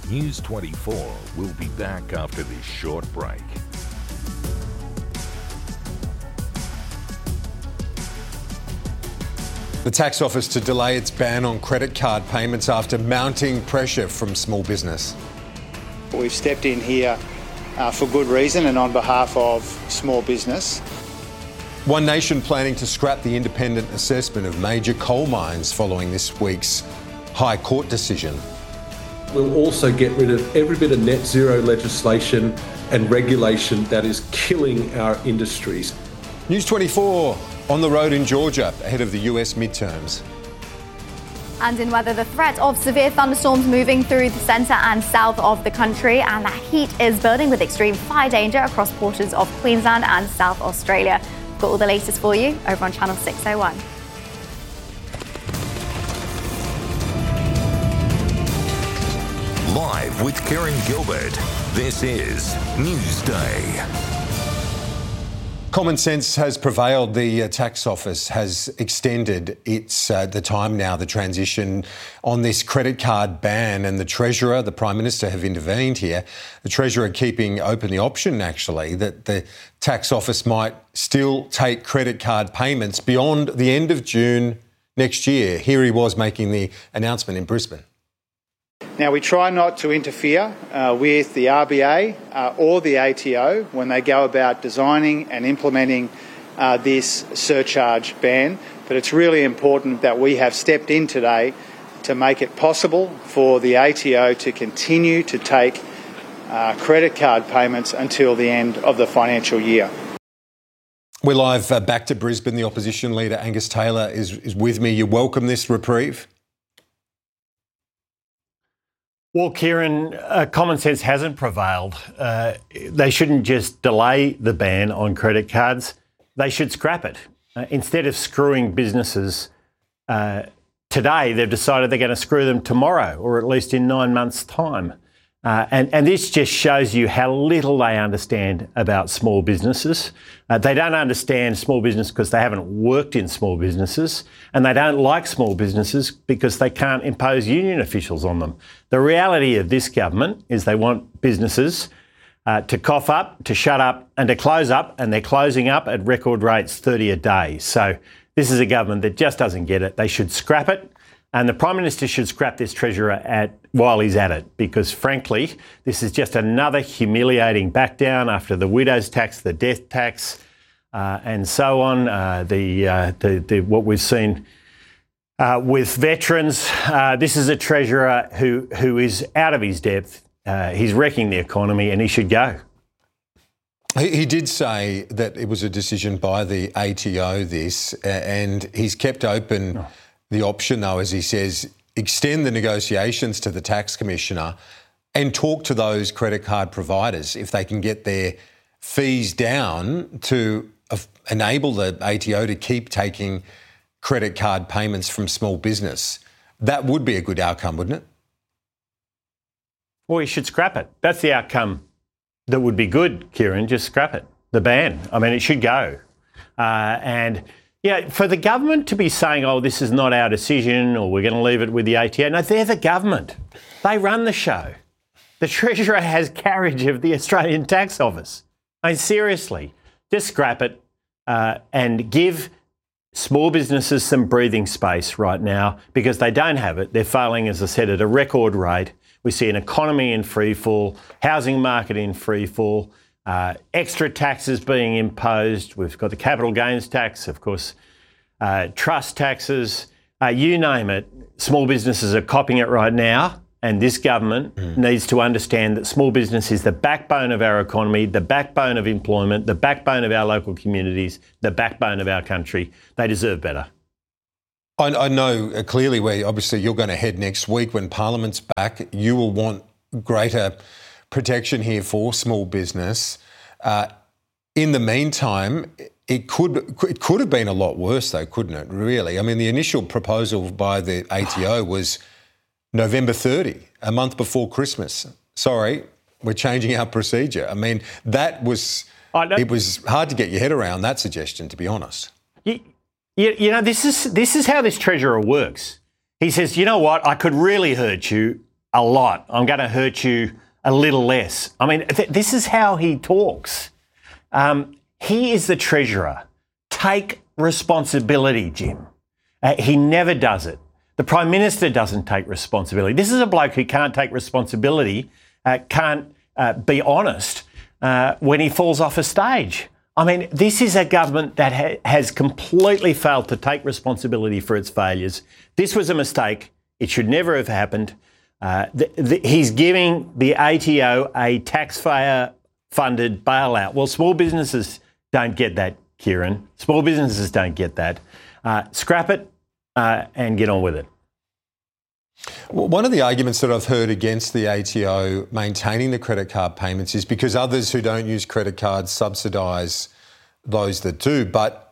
News 24 will be back after this short break. The tax office to delay its ban on credit card payments after mounting pressure from small business. We've stepped in here for good reason and on behalf of small business. One Nation planning to scrap the independent assessment of major coal mines following this week's High Court decision. We'll also get rid of every bit of net zero legislation and regulation that is killing our industries. News 24 on the road in Georgia ahead of the US midterms. And in weather, the threat of severe thunderstorms moving through the centre and south of the country, and the heat is building with extreme fire danger across portions of Queensland and South Australia. We've got all the latest for you over on Channel 601. Live with Kieran Gilbert, this is Newsday. Common sense has prevailed. The tax office has extended the time now, the transition on this credit card ban, and the Treasurer, the Prime Minister have intervened here. The Treasurer keeping open the option, actually, that the tax office might still take credit card payments beyond the end of June next year. Here he was making the announcement in Brisbane. Now, we try not to interfere with the RBA or the ATO when they go about designing and implementing this surcharge ban, but it's really important that we have stepped in today to make it possible for the ATO to continue to take credit card payments until the end of the financial year. We're live back to Brisbane. The opposition leader, Angus Taylor, is with me. You welcome this reprieve? Well, Kieran, common sense hasn't prevailed. They shouldn't just delay the ban on credit cards. They should scrap it. Instead of screwing businesses today, they've decided they're going to screw them tomorrow, or at least in 9 months' time. And this just shows you how little they understand about small businesses. They don't understand small business because they haven't worked in small businesses, and they don't like small businesses because they can't impose union officials on them. The reality of this government is they want businesses to cough up, to shut up and to close up, and they're closing up at record rates, 30 a day. So this is a government that just doesn't get it. They should scrap it. And the Prime Minister should scrap this Treasurer while he's at it, because, frankly, this is just another humiliating back down after the widow's tax, the death tax, and so on. What we've seen with veterans. This is a Treasurer who is out of his depth. He's wrecking the economy, and he should go. He did say that it was a decision by the ATO, and he's kept open the option, though, as he says, extend the negotiations to the tax commissioner and talk to those credit card providers if they can get their fees down to enable the ATO to keep taking credit card payments from small business. That would be a good outcome, wouldn't it? Well, you should scrap it. That's the outcome that would be good, Kieran. Just scrap it. The ban. I mean, it should go. Yeah, for the government to be saying, oh, this is not our decision, or we're going to leave it with the ATO. No, they're the government. They run the show. The Treasurer has carriage of the Australian Tax Office. I mean, seriously, just scrap it and give small businesses some breathing space right now, because they don't have it. They're failing, as I said, at a record rate. We see an economy in freefall, housing market in freefall. Extra taxes being imposed. We've got the capital gains tax, of course, trust taxes, you name it. Small businesses are copping it right now, and this government needs to understand that small business is the backbone of our economy, the backbone of employment, the backbone of our local communities, the backbone of our country. They deserve better. I know clearly where obviously you're going to head next week when Parliament's back. You will want greater protection here for small business. In the meantime, it could have been a lot worse, though, couldn't it, really? I mean, the initial proposal by the ATO was November 30, a month before Christmas. Sorry, we're changing our procedure. I mean, it was hard to get your head around that suggestion, to be honest. You know, this is how this Treasurer works. He says, you know what, I could really hurt you a lot. I'm going to hurt you a little less. I mean, this is how he talks. He is the treasurer. Take responsibility, Jim. He never does it. The Prime Minister doesn't take responsibility. This is a bloke who can't take responsibility, can't be honest when he falls off a stage. I mean, this is a government that has completely failed to take responsibility for its failures. This was a mistake. It should never have happened. He's giving the ATO a taxpayer-funded bailout. Well, small businesses don't get that, Kieran. Small businesses don't get that. Scrap it and get on with it. Well, one of the arguments that I've heard against the ATO maintaining the credit card payments is because others who don't use credit cards subsidise those that do. But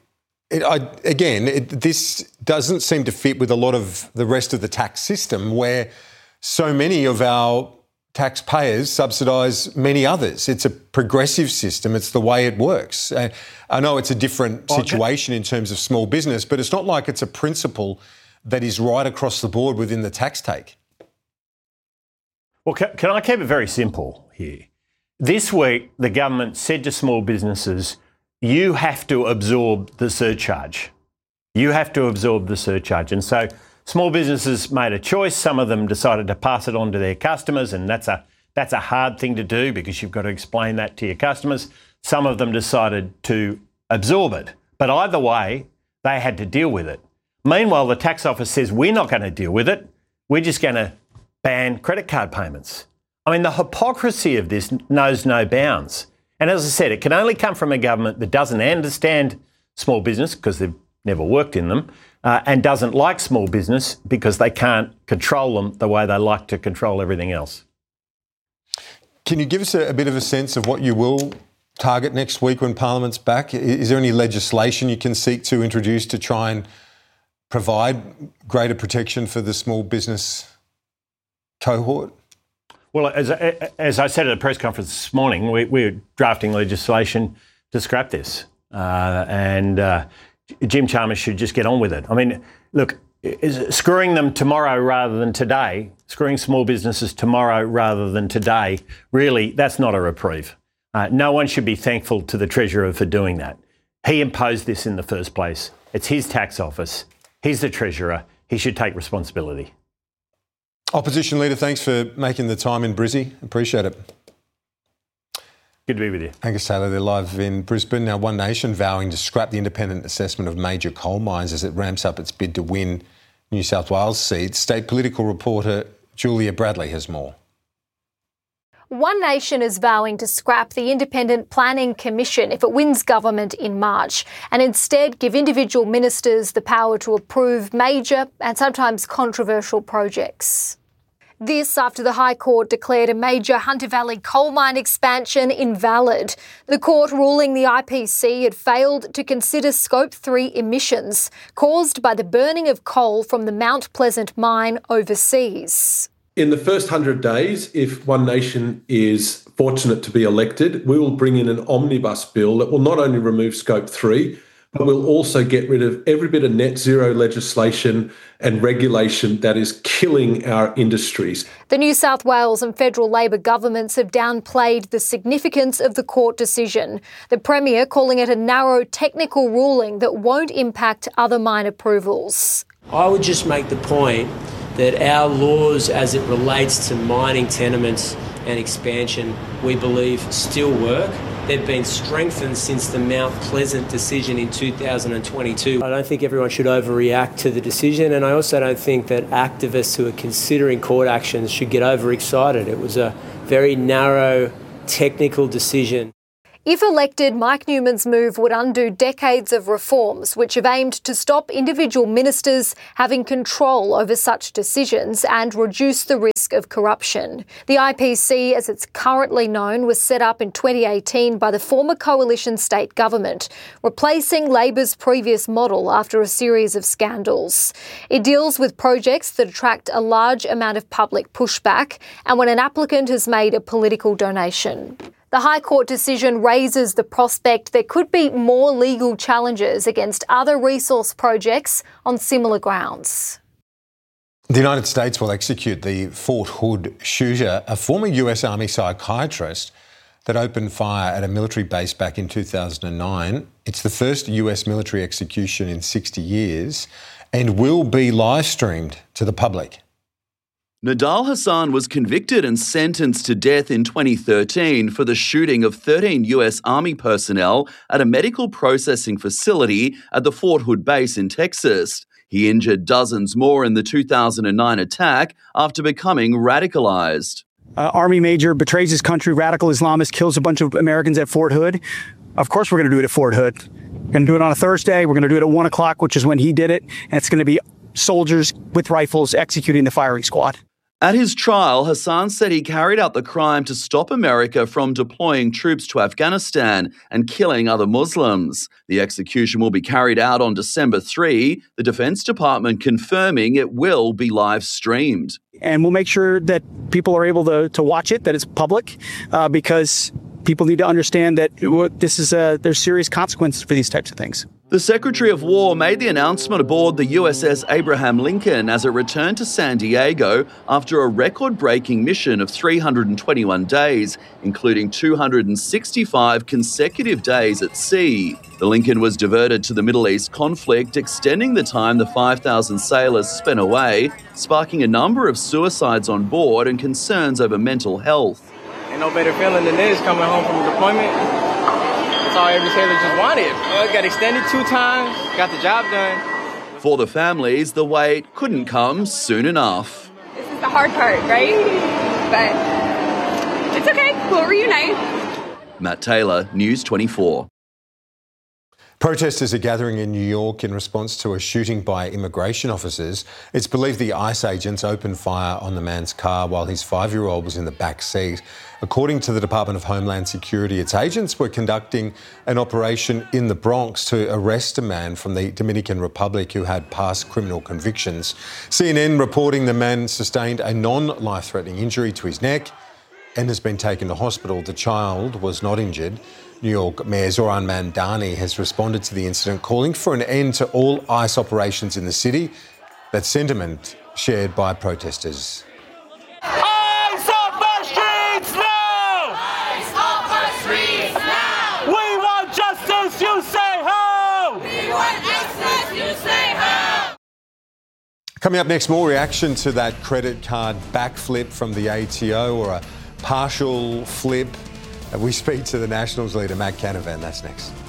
this doesn't seem to fit with a lot of the rest of the tax system, where so many of our taxpayers subsidise many others. It's a progressive system. It's the way it works. I know it's a different situation in terms of small business, but it's not like it's a principle that is right across the board within the tax take. Well, can I keep it very simple here? This week, the government said to small businesses, you have to absorb the surcharge. You have to absorb the surcharge. And so small businesses made a choice. Some of them decided to pass it on to their customers, and that's a hard thing to do because you've got to explain that to your customers. Some of them decided to absorb it. But either way, they had to deal with it. Meanwhile, the tax office says we're not going to deal with it. We're just going to ban credit card payments. I mean, the hypocrisy of this knows no bounds. And as I said, it can only come from a government that doesn't understand small business because they've never worked in them, and doesn't like small business because they can't control them the way they like to control everything else. Can you give us a bit of a sense of what you will target next week when Parliament's back? Is there any legislation you can seek to introduce to try and provide greater protection for the small business cohort? Well, as I said at a press conference this morning, we're drafting legislation to scrap this. Jim Chalmers should just get on with it. I mean, look, screwing them tomorrow rather than today, screwing small businesses tomorrow rather than today, really, that's not a reprieve. No one should be thankful to the Treasurer for doing that. He imposed this in the first place. It's his tax office. He's the Treasurer. He should take responsibility. Opposition Leader, thanks for making the time in Brizzy. Appreciate it. Good to be with you. Angus Taylor, they're live in Brisbane. Now, One Nation vowing to scrap the independent assessment of major coal mines as it ramps up its bid to win New South Wales seats. State political reporter Julia Bradley has more. One Nation is vowing to scrap the Independent Planning Commission if it wins government in March, and instead give individual ministers the power to approve major and sometimes controversial projects. This after the High Court declared a major Hunter Valley coal mine expansion invalid. The court ruling the IPC had failed to consider Scope 3 emissions caused by the burning of coal from the Mount Pleasant mine overseas. In the first 100 days, if One Nation is fortunate to be elected, we will bring in an omnibus bill that will not only remove Scope 3, but we'll also get rid of every bit of net zero legislation and regulation that is killing our industries. The New South Wales and federal Labor governments have downplayed the significance of the court decision, the Premier calling it a narrow technical ruling that won't impact other mine approvals. I would just make the point that our laws as it relates to mining tenements and expansion, we believe still work. They've been strengthened since the Mount Pleasant decision in 2022. I don't think everyone should overreact to the decision, and I also don't think that activists who are considering court actions should get overexcited. It was a very narrow, technical decision. If elected, Mike Newman's move would undo decades of reforms which have aimed to stop individual ministers having control over such decisions and reduce the risk of corruption. The IPC, as it's currently known, was set up in 2018 by the former coalition state government, replacing Labor's previous model after a series of scandals. It deals with projects that attract a large amount of public pushback and when an applicant has made a political donation. The High Court decision raises the prospect there could be more legal challenges against other resource projects on similar grounds. The United States will execute the Fort Hood shooter, a former US Army psychiatrist that opened fire at a military base back in 2009. It's the first US military execution in 60 years and will be live streamed to the public. Nidal Hasan was convicted and sentenced to death in 2013 for the shooting of 13 US Army personnel at a medical processing facility at the Fort Hood base in Texas. He injured dozens more in the 2009 attack after becoming radicalized. Army major betrays his country, radical Islamist, kills a bunch of Americans at Fort Hood. Of course we're going to do it at Fort Hood. We're going to do it on a Thursday. We're going to do it at 1 o'clock, which is when he did it. And it's going to be soldiers with rifles executing the firing squad. At his trial, Hasan said he carried out the crime to stop America from deploying troops to Afghanistan and killing other Muslims. The execution will be carried out on December 3, the Defense Department confirming it will be live streamed. And we'll make sure that people are able to watch it, that it's public, because people need to understand that there's serious consequences for these types of things. The Secretary of War made the announcement aboard the USS Abraham Lincoln as it returned to San Diego after a record-breaking mission of 321 days, including 265 consecutive days at sea. The Lincoln was diverted to the Middle East conflict, extending the time the 5,000 sailors spent away, sparking a number of suicides on board and concerns over mental health. Ain't no better feeling than this coming home from a deployment. That's all every sailor just wanted. Got extended 2 times, got the job done. For the families, the wait couldn't come soon enough. This is the hard part, right? But it's okay. We'll reunite. Matt Taylor, News 24. Protesters are gathering in New York in response to a shooting by immigration officers. It's believed the ICE agents opened fire on the man's car while his 5-year-old was in the back seat. According to the Department of Homeland Security, its agents were conducting an operation in the Bronx to arrest a man from the Dominican Republic who had past criminal convictions. CNN reporting the man sustained a non-life-threatening injury to his neck and has been taken to hospital. The child was not injured. New York Mayor Zoran Mandani has responded to the incident, calling for an end to all ICE operations in the city. That sentiment shared by protesters. ICE off our streets now! ICE off our streets now! We want justice, you say ho! We want justice, you say ho! Coming up next, more reaction to that credit card backflip from the ATO, or a partial flip. We speak to the Nationals leader, Matt Canavan. That's next.